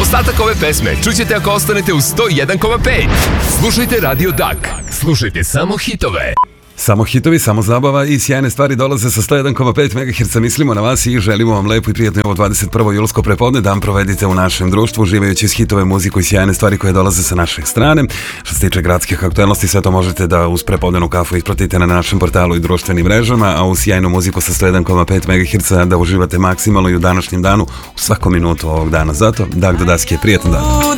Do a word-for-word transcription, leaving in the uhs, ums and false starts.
Ostatak ove pesme čućete ako ostanete u sto jedan zarez pet. Slušajte Radio Dak. Slušajte samo hitove. Samo hitovi, samo zabava i sjajne stvari dolaze sa sto jedan zarez pet megaherca. Mislimo na vas i želimo vam lepo i prijatno ovo dvadeset prvo julsko prepodne dan provedite u našem društvu, uživajući iz hitove, muziku i sjajne stvari koje dolaze sa naše strane. Što se tiče gradskih aktualnosti, sve to možete da uz prepodnevnu kafu ispratite na našem portalu i društvenim mrežama, a u sjajnu muziku sa sto jedan zarez pet megaherca da uživate maksimalno i u današnjem danu, u svakom minutu ovog dana. Zato, Dak do daske, prijatan dan.